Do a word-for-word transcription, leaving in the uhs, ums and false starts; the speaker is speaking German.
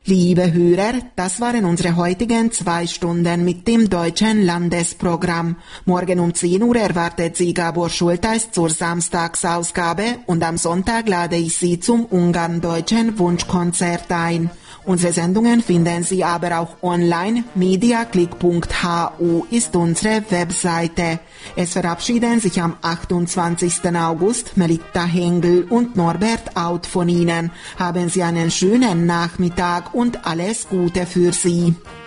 Liebe Hörer, das waren unsere heutigen zwei Stunden mit dem deutschen Landesprogramm. Morgen um zehn Uhr erwartet Sie Gabor Schulteis zur Samstagsausgabe und am Sonntag lade ich Sie zum ungarndeutschen Wunschkonzert ein. Unsere Sendungen finden Sie aber auch online. mediaclick punkt h u ist unsere Webseite. Es verabschieden sich am achtundzwanzigsten August Melitta Hengel und Norbert Out von Ihnen. Haben Sie einen schönen Nachmittag und alles Gute für Sie.